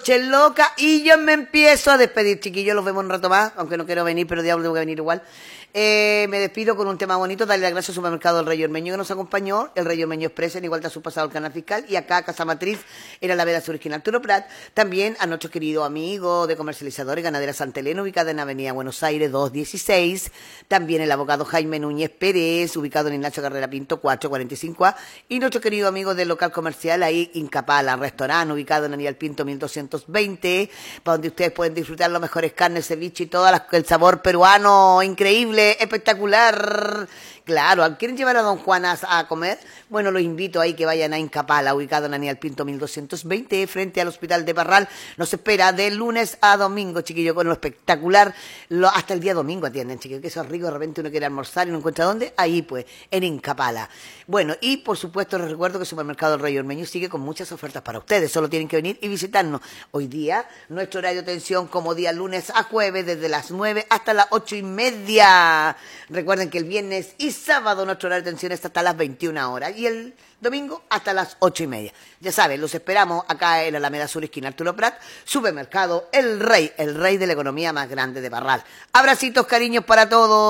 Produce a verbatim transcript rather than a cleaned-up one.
Che loca, y yo me empiezo a despedir, chiquillos, los vemos un rato más, aunque no quiero venir, pero diablo tengo que venir igual. Eh, me despido con un tema bonito, darle las gracias al supermercado del Rey Ormeño que nos acompañó, el Rey Ormeño Express, en igualdad a su pasado el canal fiscal, y acá Casa Matriz, en la Alameda Sur, esquina Arturo Prat, también a nuestro querido amigo de comercializadores Ganadera Santa Elena, ubicada en Avenida Buenos Aires doscientos dieciséis, también el abogado Jaime Núñez Pérez, ubicado en Ignacio Carrera Pinto cuatrocientos cuarenta y cinco A, y nuestro querido amigo del local comercial ahí, Incapala, restaurante, ubicado en Aníbal Pinto mil doscientos veinte, para donde ustedes pueden disfrutar las mejores carnes, ceviche y todo las, el sabor peruano, increíble, espectacular. Claro, ¿quieren llevar a don Juan a, a comer? Bueno, los invito ahí que vayan a Incapala, ubicado en Aníbal Pinto mil doscientos veinte, frente al Hospital de Parral. Nos espera de lunes a domingo, chiquillo, con lo espectacular. Lo, hasta el día domingo atienden, chiquillo, que eso es rico. De repente uno quiere almorzar y no encuentra dónde. Ahí, pues, en Incapala. Bueno, y por supuesto les recuerdo que el Supermercado El Rey Ormeño sigue con muchas ofertas para ustedes. Solo tienen que venir y visitarnos. Hoy día, nuestro horario de atención como día lunes a jueves, desde las nueve hasta las ocho y media. Recuerden que el viernes y sábado nuestro horario de atención está hasta las veintiuna horas y el domingo hasta las ocho y media. Ya saben, los esperamos acá en la Alameda Sur, esquina Arturo Prat, Supermercado El Rey, el rey de la economía más grande de Parral. Abracitos, cariños para todos.